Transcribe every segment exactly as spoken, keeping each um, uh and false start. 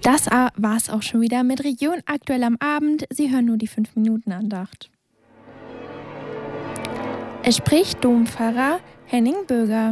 Das war es auch schon wieder mit Region aktuell am Abend. Sie hören nur die fünf Minuten Andacht. Es spricht Dompfarrer Henning Böger.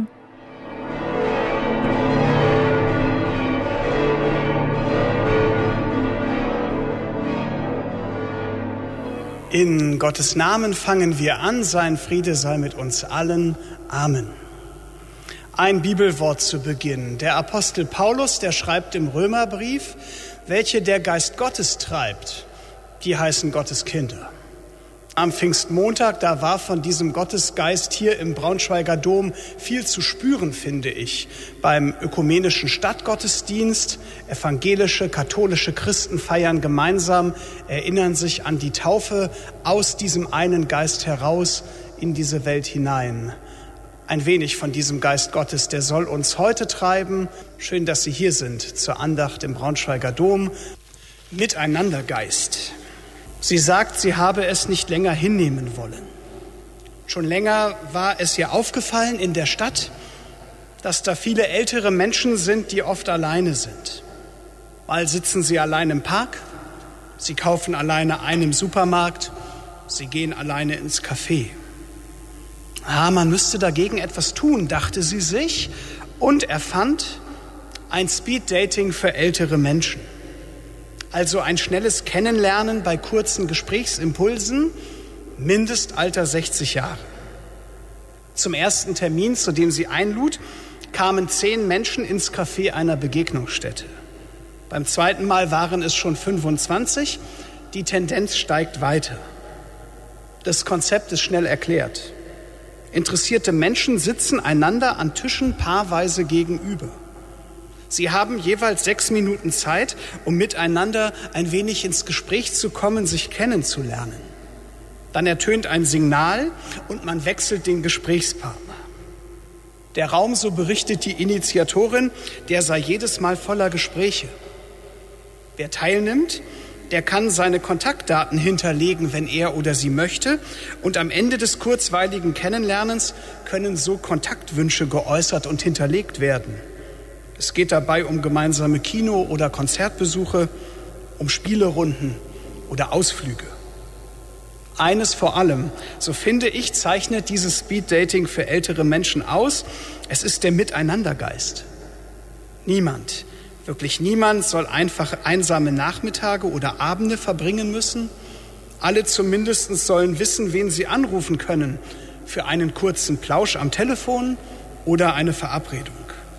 In Gottes Namen fangen wir an. Sein Friede sei mit uns allen. Amen. Ein Bibelwort zu Beginn. Der Apostel Paulus, der schreibt im Römerbrief, welche der Geist Gottes treibt, die heißen Gottes Kinder. Am Pfingstmontag, da war von diesem Gottesgeist hier im Braunschweiger Dom viel zu spüren, finde ich. Beim ökumenischen Stadtgottesdienst, evangelische, katholische Christen feiern gemeinsam, erinnern sich an die Taufe aus diesem einen Geist heraus in diese Welt hinein. Ein wenig von diesem Geist Gottes, der soll uns heute treiben. Schön, dass Sie hier sind zur Andacht im Braunschweiger Dom. Miteinandergeist. Sie sagt, sie habe es nicht länger hinnehmen wollen. Schon länger war es ihr aufgefallen in der Stadt, dass da viele ältere Menschen sind, die oft alleine sind. Mal sitzen sie allein im Park, sie kaufen alleine ein im Supermarkt, sie gehen alleine ins Café. Ah, man müsste dagegen etwas tun, dachte sie sich, und erfand ein Speeddating für ältere Menschen. Also ein schnelles Kennenlernen bei kurzen Gesprächsimpulsen, Mindestalter sechzig Jahre. Zum ersten Termin, zu dem sie einlud, kamen zehn Menschen ins Café einer Begegnungsstätte. Beim zweiten Mal waren es schon fünfundzwanzig, die Tendenz steigt weiter. Das Konzept ist schnell erklärt. Interessierte Menschen sitzen einander an Tischen paarweise gegenüber. Sie haben jeweils sechs Minuten Zeit, um miteinander ein wenig ins Gespräch zu kommen, sich kennenzulernen. Dann ertönt ein Signal und man wechselt den Gesprächspartner. Der Raum, so berichtet die Initiatorin, der sei jedes Mal voller Gespräche. Wer teilnimmt, der kann seine Kontaktdaten hinterlegen, wenn er oder sie möchte. Und am Ende des kurzweiligen Kennenlernens können so Kontaktwünsche geäußert und hinterlegt werden. Es geht dabei um gemeinsame Kino- oder Konzertbesuche, um Spielerunden oder Ausflüge. Eines vor allem, so finde ich, zeichnet dieses Speeddating für ältere Menschen aus. Es ist der Miteinandergeist. Niemand, wirklich niemand soll einfach einsame Nachmittage oder Abende verbringen müssen. Alle zumindest sollen wissen, wen sie anrufen können für einen kurzen Plausch am Telefon oder eine Verabredung.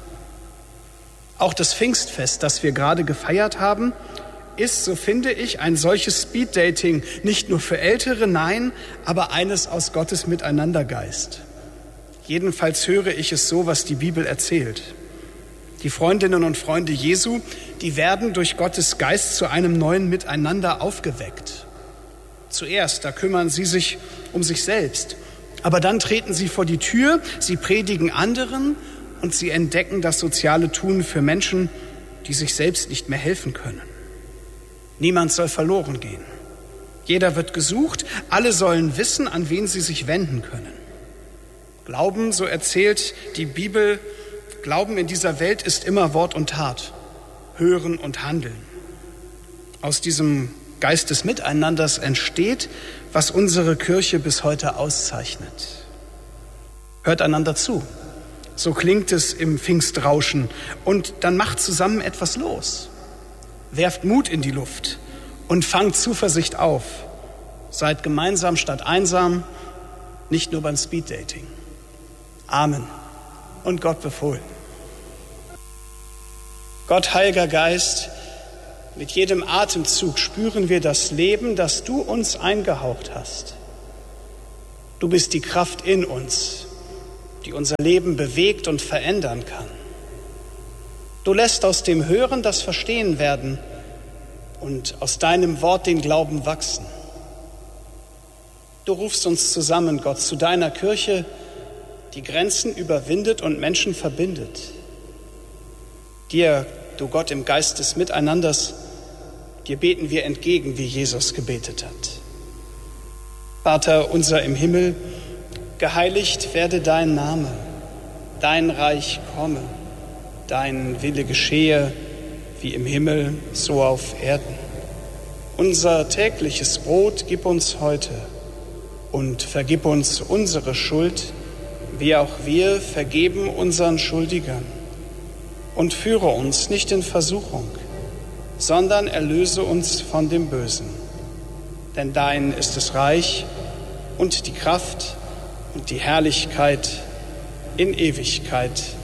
Auch das Pfingstfest, das wir gerade gefeiert haben, ist, so finde ich, ein solches Speeddating, nicht nur für Ältere, nein, aber eines aus Gottes Miteinandergeist. Jedenfalls höre ich es so, was die Bibel erzählt. Die Freundinnen und Freunde Jesu, die werden durch Gottes Geist zu einem neuen Miteinander aufgeweckt. Zuerst, da kümmern sie sich um sich selbst, aber dann treten sie vor die Tür, sie predigen anderen und sie entdecken das soziale Tun für Menschen, die sich selbst nicht mehr helfen können. Niemand soll verloren gehen. Jeder wird gesucht, alle sollen wissen, an wen sie sich wenden können. Glauben, so erzählt die Bibel, Glauben in dieser Welt ist immer Wort und Tat, Hören und Handeln. Aus diesem Geist des Miteinanders entsteht, was unsere Kirche bis heute auszeichnet. Hört einander zu. So klingt es im Pfingstrauschen. Und dann macht zusammen etwas los. Werft Mut in die Luft und fangt Zuversicht auf. Seid gemeinsam statt einsam, nicht nur beim Speeddating. Amen. Und Gott befohlen. Gott, Heiliger Geist, mit jedem Atemzug spüren wir das Leben, das du uns eingehaucht hast. Du bist die Kraft in uns, die unser Leben bewegt und verändern kann. Du lässt aus dem Hören das Verstehen werden und aus deinem Wort den Glauben wachsen. Du rufst uns zusammen, Gott, zu deiner Kirche, die Grenzen überwindet und Menschen verbindet. Dir, du Gott im Geist des Miteinanders, dir beten wir entgegen, wie Jesus gebetet hat. Vater unser im Himmel, geheiligt werde dein Name, dein Reich komme, dein Wille geschehe, wie im Himmel, so auf Erden. Unser tägliches Brot gib uns heute und vergib uns unsere Schuld, wie auch wir vergeben unseren Schuldigern. Und führe uns nicht in Versuchung, sondern erlöse uns von dem Bösen. Denn dein ist das Reich und die Kraft und die Herrlichkeit in Ewigkeit.